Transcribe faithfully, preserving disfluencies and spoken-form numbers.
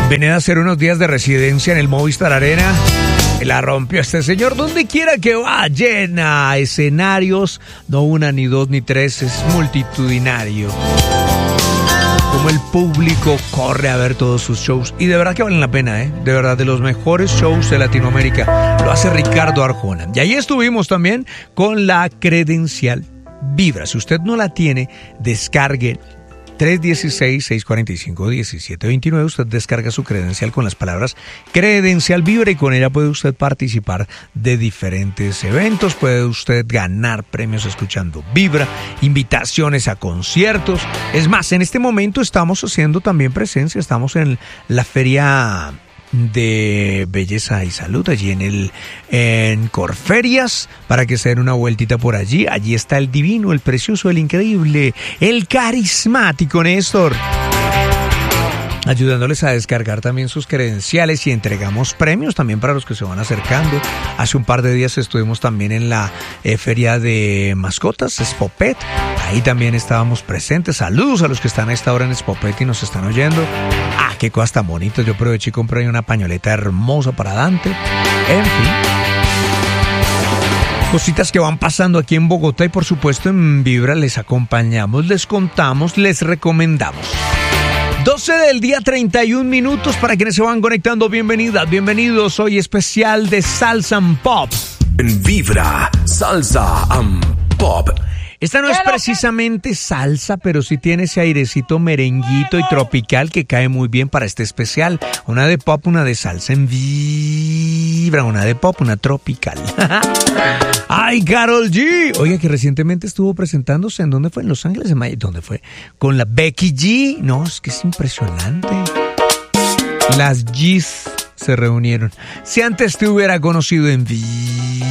Venía a hacer unos días de residencia en el Movistar Arena. La rompió este señor donde quiera que va, llena escenarios, no una, ni dos, ni tres, es multitudinario. Como el público corre a ver todos sus shows. Y de verdad que valen la pena, ¿eh? De verdad, de los mejores shows de Latinoamérica. Lo hace Ricardo Arjona. Y ahí estuvimos también con la credencial Vibra. Si usted no la tiene, descargue tres uno seis, seis cuatro cinco, uno siete dos nueve. Usted descarga su credencial con las palabras credencial Vibra y con ella puede usted participar de diferentes eventos. Puede usted ganar premios escuchando Vibra, invitaciones a conciertos. Es más, en este momento estamos haciendo también presencia. Estamos en la feria de Belleza y Salud, allí en el en Corferias, para que se den una vueltita por allí. Allí está el divino, el precioso, el increíble, el carismático Néstor, ayudándoles a descargar también sus credenciales, y entregamos premios también para los que se van acercando. Hace un par de días estuvimos también en la eh, feria de mascotas, Spopet. Ahí también estábamos presentes. Saludos a los que están a esta hora en Spopet y nos están oyendo. Ah, qué cosas tan bonitas. Yo aproveché y compré una pañoleta hermosa para Dante. En fin, cositas que van pasando aquí en Bogotá, y por supuesto en Vibra les acompañamos, les contamos, les recomendamos. doce del día, treinta y un minutos. Para quienes se van conectando, bienvenidas, bienvenidos. Hoy especial de Salsa and Pop. En Vibra, Salsa and Pop. Esta no es precisamente salsa, pero sí tiene ese airecito merenguito y tropical que cae muy bien para este especial. Una de pop, una de salsa en Vibra, una de pop, una tropical. ¡Ay, Karol G! Oiga, que recientemente estuvo presentándose, ¿en dónde fue? En Los Ángeles, en Miami. ¿Dónde fue? Con la Becky G. No, es que es impresionante. Las G's se reunieron. Si antes te hubiera conocido en Vibra.